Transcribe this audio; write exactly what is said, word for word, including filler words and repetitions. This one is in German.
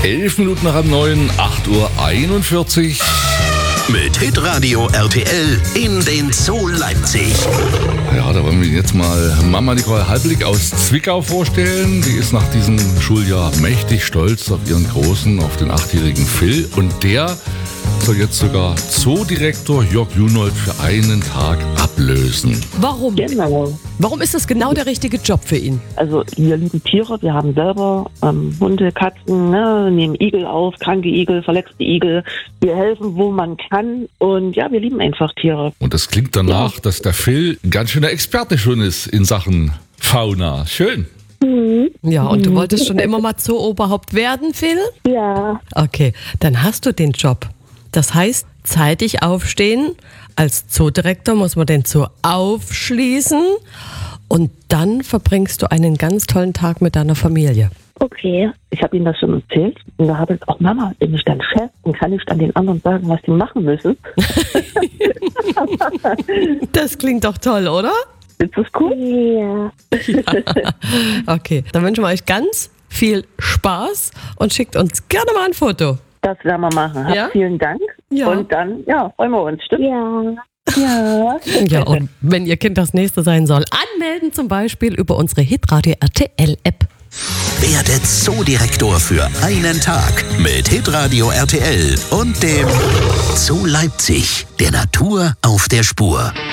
Elf Minuten nach halb neun, acht Uhr einundvierzig. Mit Hitradio R T L in den Zoo Leipzig. Ja, da wollen wir Ihnen jetzt mal Mama Nicole Halblig aus Zwickau vorstellen. Die ist nach diesem Schuljahr mächtig stolz auf ihren Großen, auf den achtjährigen Phil. Und der soll jetzt sogar Zoodirektor Jörg Junold für einen Tag ablösen. Warum? Genau. Warum ist das genau der richtige Job für ihn? Also wir lieben Tiere, wir haben selber ähm, Hunde, Katzen, ne, nehmen Igel auf, kranke Igel, verletzte Igel. Wir helfen, wo man kann und ja, wir lieben einfach Tiere. Und das klingt danach, ja, dass der Phil ganz schön der Experte schon ist in Sachen Fauna. Schön. Mhm. Ja, und du wolltest schon immer mal Zoooberhaupt werden, Phil? Ja. Okay, dann hast du den Job. Das heißt, zeitig aufstehen. Als Zoodirektor muss man den Zoo aufschließen und dann verbringst du einen ganz tollen Tag mit deiner Familie. Okay, ich habe Ihnen das schon erzählt und da habe ich auch Mama, bin ich dann Chef und kann ich dann den anderen sagen, was die machen müssen. Das klingt doch toll, oder? Ist das cool? Ja. Okay, dann wünschen wir euch ganz viel Spaß und schickt uns gerne mal ein Foto. Das werden wir machen. Habt Ja? vielen Dank. Ja. Und dann, ja, freuen wir uns, stimmt? Ja. Ja. Ja, und wenn Ihr Kind das nächste sein soll, anmelden zum Beispiel über unsere Hitradio R T L App. Werdet Zoodirektor für einen Tag mit Hitradio R T L und dem Zoo Leipzig, der Natur auf der Spur.